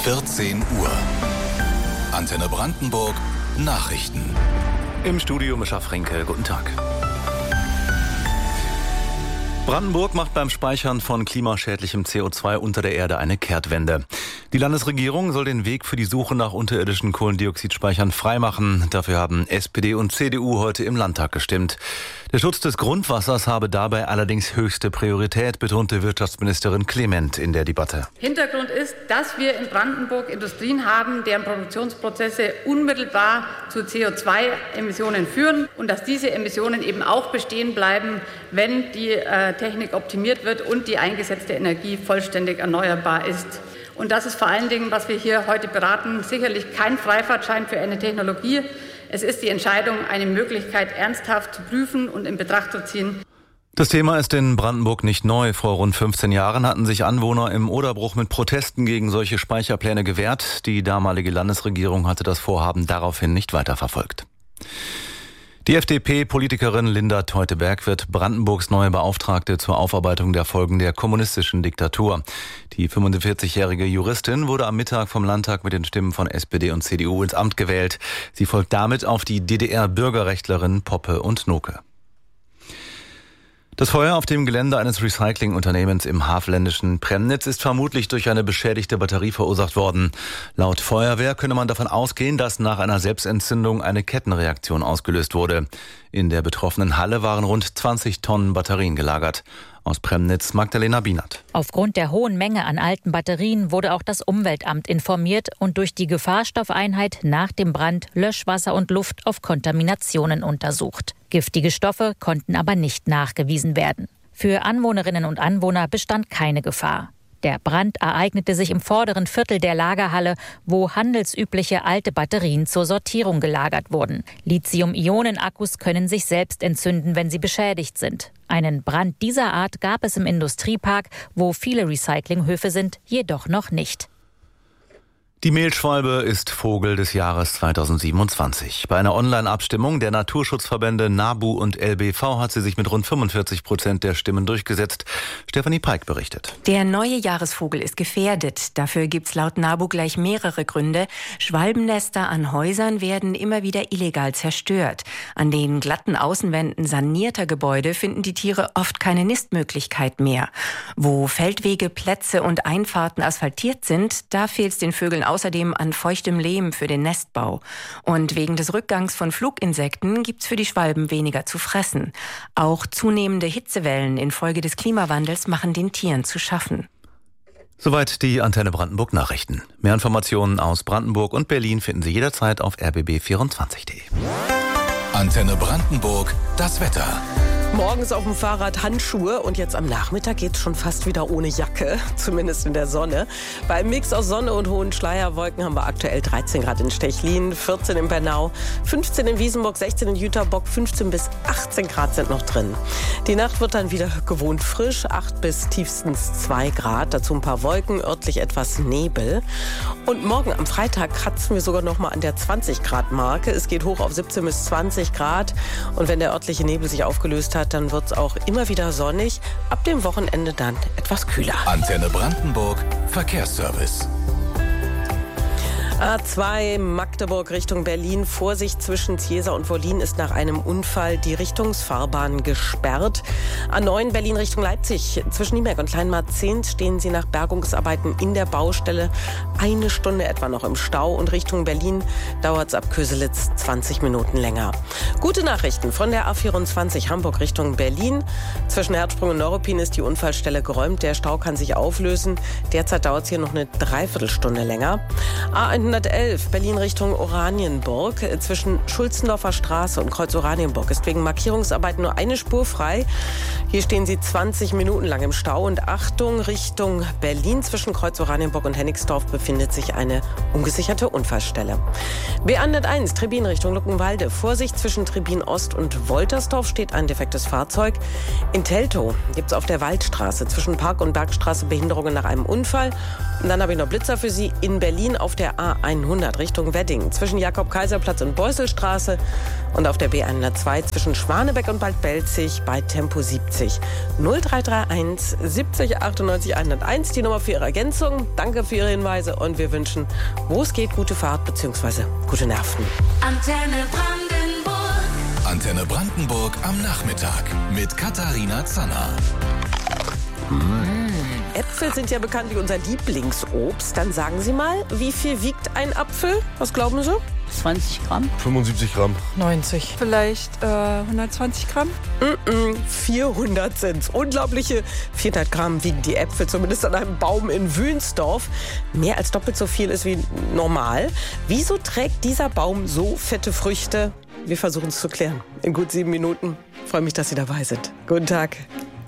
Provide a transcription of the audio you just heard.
14 Uhr. Antenne Brandenburg Nachrichten. Im Studio Mischa Frenkel. Guten Tag. Brandenburg macht beim Speichern von klimaschädlichem CO2 unter der Erde eine Kehrtwende. Die Landesregierung soll den Weg für die Suche nach unterirdischen Kohlendioxidspeichern freimachen. Dafür haben SPD und CDU heute im Landtag gestimmt. Der Schutz des Grundwassers habe dabei allerdings höchste Priorität, betonte Wirtschaftsministerin Clement in der Debatte. Hintergrund ist, dass wir in Brandenburg Industrien haben, deren Produktionsprozesse unmittelbar zu CO2-Emissionen führen und dass diese Emissionen eben auch bestehen bleiben, wenn die Technik optimiert wird und die eingesetzte Energie vollständig erneuerbar ist. Und das ist vor allen Dingen, was wir hier heute beraten, sicherlich kein Freifahrtschein für eine Technologie. Es ist die Entscheidung, eine Möglichkeit ernsthaft zu prüfen und in Betracht zu ziehen. Das Thema ist in Brandenburg nicht neu. Vor rund 15 Jahren hatten sich Anwohner im Oderbruch mit Protesten gegen solche Speicherpläne gewehrt. Die damalige Landesregierung hatte das Vorhaben daraufhin nicht weiterverfolgt. Die FDP-Politikerin Linda Teuteberg wird Brandenburgs neue Beauftragte zur Aufarbeitung der Folgen der kommunistischen Diktatur. Die 45-jährige Juristin wurde am Mittag vom Landtag mit den Stimmen von SPD und CDU ins Amt gewählt. Sie folgt damit auf die DDR-Bürgerrechtlerinnen Poppe und Noke. Das Feuer auf dem Gelände eines Recyclingunternehmens im havelländischen Premnitz ist vermutlich durch eine beschädigte Batterie verursacht worden. Laut Feuerwehr könne man davon ausgehen, dass nach einer Selbstentzündung eine Kettenreaktion ausgelöst wurde. In der betroffenen Halle waren rund 20 Tonnen Batterien gelagert. Aus Premnitz Magdalena Bienert. Aufgrund der hohen Menge an alten Batterien wurde auch das Umweltamt informiert und durch die Gefahrstoffeinheit nach dem Brand Löschwasser und Luft auf Kontaminationen untersucht. Giftige Stoffe konnten aber nicht nachgewiesen werden. Für Anwohnerinnen und Anwohner bestand keine Gefahr. Der Brand ereignete sich im vorderen Viertel der Lagerhalle, wo handelsübliche alte Batterien zur Sortierung gelagert wurden. Lithium-Ionen-Akkus können sich selbst entzünden, wenn sie beschädigt sind. Einen Brand dieser Art gab es im Industriepark, wo viele Recyclinghöfe sind, jedoch noch nicht. Die Mehlschwalbe ist Vogel des Jahres 2027. Bei einer Online-Abstimmung der Naturschutzverbände NABU und LBV hat sie sich mit rund 45% der Stimmen durchgesetzt. Stefanie Peik berichtet. Der neue Jahresvogel ist gefährdet. Dafür gibt's laut NABU gleich mehrere Gründe. Schwalbennester an Häusern werden immer wieder illegal zerstört. An den glatten Außenwänden sanierter Gebäude finden die Tiere oft keine Nistmöglichkeit mehr. Wo Feldwege, Plätze und Einfahrten asphaltiert sind, da fehlt's den Vögeln außerdem an feuchtem Lehm für den Nestbau. Und wegen des Rückgangs von Fluginsekten gibt's für die Schwalben weniger zu fressen. Auch zunehmende Hitzewellen infolge des Klimawandels machen den Tieren zu schaffen. Soweit die Antenne Brandenburg Nachrichten. Mehr Informationen aus Brandenburg und Berlin finden Sie jederzeit auf rbb24.de. Antenne Brandenburg, das Wetter. Morgens auf dem Fahrrad Handschuhe und jetzt am Nachmittag geht's schon fast wieder ohne Jacke, zumindest in der Sonne. Beim Mix aus Sonne und hohen Schleierwolken haben wir aktuell 13 Grad in Stechlin, 14 in Bernau, 15 in Wiesenburg, 16 in Jüterbock, 15 bis 18 Grad sind noch drin. Die Nacht wird dann wieder gewohnt frisch, 8 bis tiefstens 2 Grad, dazu ein paar Wolken, örtlich etwas Nebel. Und morgen am Freitag kratzen wir sogar noch mal an der 20 Grad Marke. Es geht hoch auf 17 bis 20 Grad und wenn der örtliche Nebel sich aufgelöst hat, dann wird es auch immer wieder sonnig. Ab dem Wochenende dann etwas kühler. Antenne Brandenburg, Verkehrsservice. A2 Magdeburg Richtung Berlin. Vorsicht zwischen Ziesa und Wollin ist nach einem Unfall die Richtungsfahrbahn gesperrt. A9 Berlin Richtung Leipzig. Zwischen Nieberg und Kleinmarzehn stehen Sie nach Bergungsarbeiten in der Baustelle 1 Stunde etwa noch im Stau. Und Richtung Berlin dauert es ab Köselitz 20 Minuten länger. Gute Nachrichten von der A24 Hamburg Richtung Berlin. Zwischen Herzsprung und Neuruppin ist die Unfallstelle geräumt. Der Stau kann sich auflösen. Derzeit dauert es hier noch eine Dreiviertelstunde länger. A111 Berlin Richtung Oranienburg. Zwischen Schulzendorfer Straße und Kreuz Oranienburg ist wegen Markierungsarbeiten nur eine Spur frei. Hier stehen Sie 20 Minuten lang im Stau. Und Achtung, Richtung Berlin zwischen Kreuz Oranienburg und Hennigsdorf befindet sich eine ungesicherte Unfallstelle. B101 Trebin Richtung Luckenwalde. Vorsicht zwischen Trebin Ost und Woltersdorf steht ein defektes Fahrzeug. In Teltow gibt es auf der Waldstraße zwischen Park und Bergstraße Behinderungen nach einem Unfall. Und dann habe ich noch Blitzer für Sie in Berlin auf der A100 Richtung Wedding zwischen Jakob-Kaiser-Platz und Beusselstraße und auf der B102 zwischen Schwanebeck und Bad Belzig bei Tempo 70. 0331 70 98 101, die Nummer für Ihre Ergänzung. Danke für Ihre Hinweise und wir wünschen, wo es geht, gute Fahrt bzw. gute Nerven. Antenne Brandenburg. Antenne Brandenburg am Nachmittag mit Katharina Zanner. Äpfel sind ja bekanntlich unser Lieblingsobst. Dann sagen Sie mal, wie viel wiegt ein Apfel? Was glauben Sie? 20 Gramm. 75 Gramm. 90. Vielleicht 120 Gramm? 400 sind's. Unglaubliche 400 Gramm wiegen die Äpfel, zumindest an einem Baum in Wünsdorf. Mehr als doppelt so viel ist wie normal. Wieso trägt dieser Baum so fette Früchte? Wir versuchen es zu klären. In gut 7 Minuten. Ich freue mich, dass Sie dabei sind. Guten Tag.